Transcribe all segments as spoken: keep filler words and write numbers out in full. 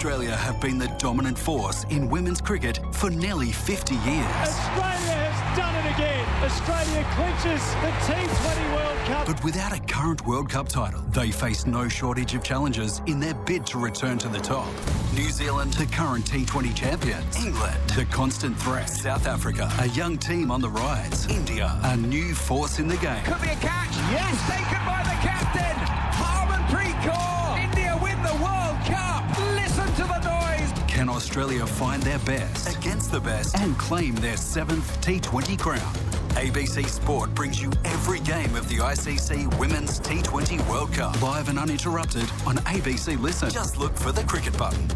Australia have been the dominant force in women's cricket for nearly fifty years. Australia has done it again. Australia clinches the T twenty World Cup. But without a current World Cup title, they face no shortage of challenges in their bid to return to the top. New Zealand, the current T twenty champions. England, the constant threat. South Africa, a young team on the rise. India, a new force in the game. Could be a catch. Yes, taken by the captain. Harmanpreet Kaur. India win the World Cup. Listen to the noise. Can Australia find their best against the best and claim their seventh T twenty crown? A B C Sport brings you every game of the I C C Women's T twenty World Cup, live and uninterrupted on A B C Listen. Just look for the cricket button.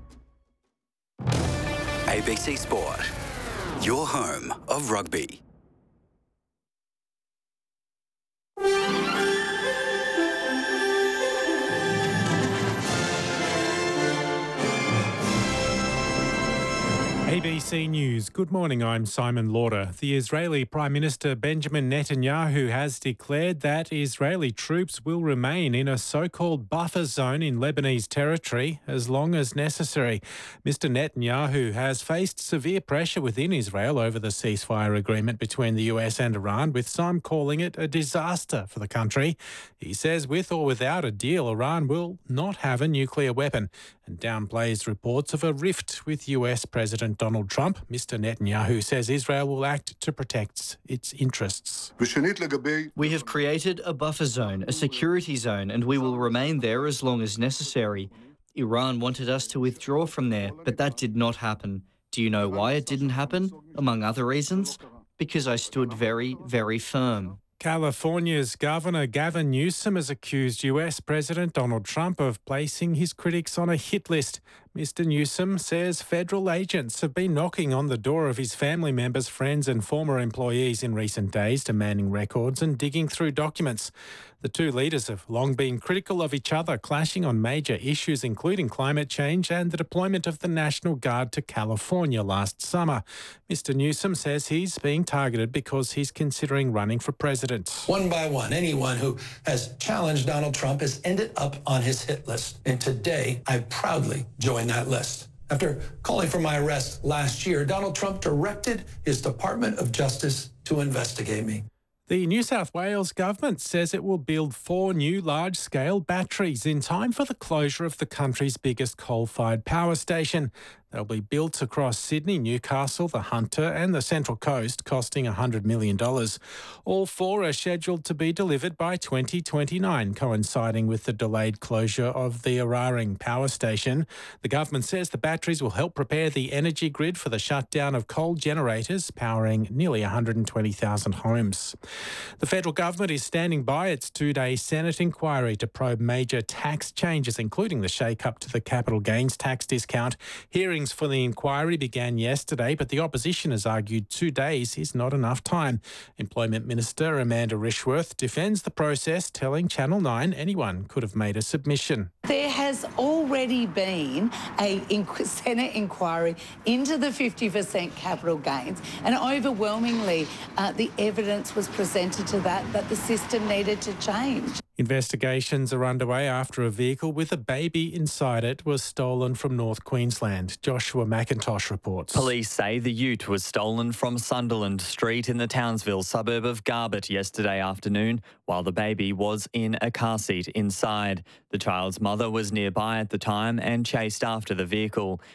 A B C Sport, your home of rugby. A B C News. Good morning, I'm Simon Lauder. The Israeli Prime Minister Benjamin Netanyahu has declared that Israeli troops will remain in a so-called buffer zone in Lebanese territory as long as necessary. Mister Netanyahu has faced severe pressure within Israel over the ceasefire agreement between the U S and Iran, with some calling it a disaster for the country. He says with or without a deal, Iran will not have a nuclear weapon, and downplays reports of a rift with U S President Donald Trump. Mister Netanyahu says Israel will act to protect its interests. We have created a buffer zone, a security zone, and we will remain there as long as necessary. Iran wanted us to withdraw from there, but that did not happen. Do you know why it didn't happen? Among other reasons, because I stood very, very firm. California's Governor Gavin Newsom has accused U S President Donald Trump of placing his critics on a hit list. Mister Newsom says federal agents have been knocking on the door of his family members, friends and former employees in recent days, demanding records and digging through documents. The two leaders have long been critical of each other, clashing on major issues including climate change and the deployment of the National Guard to California last summer. Mister Newsom says he's being targeted because he's considering running for president. One by one, anyone who has challenged Donald Trump has ended up on his hit list. And today, I proudly join that list. After calling for my arrest last year, Donald Trump directed his Department of Justice to investigate me. The New South Wales government says it will build four new large-scale batteries in time for the closure of the country's biggest coal-fired power station. They'll be built across Sydney, Newcastle, the Hunter and the Central Coast, costing one hundred million dollars. All four are scheduled to be delivered by twenty twenty-nine, coinciding with the delayed closure of the Eraring power station. The government says the batteries will help prepare the energy grid for the shutdown of coal generators, powering nearly one hundred twenty thousand homes. The federal government is standing by its two-day Senate inquiry to probe major tax changes, including the shake-up to the capital gains tax discount. Hearings for the inquiry began yesterday, but the opposition has argued two days is not enough time. Employment Minister Amanda Rishworth defends the process, telling Channel nine anyone could have made a submission. There has already been a inqu- Senate inquiry into the fifty percent capital gains, and overwhelmingly uh, the evidence was presented to that that the system needed to change. Investigations are underway after a vehicle with a baby inside it was stolen from North Queensland. Joshua McIntosh reports. Police say the ute was stolen from Sunderland Street in the Townsville suburb of Garbutt yesterday afternoon, while the baby was in a car seat inside. The child's mother was nearby at the time and chased after the vehicle.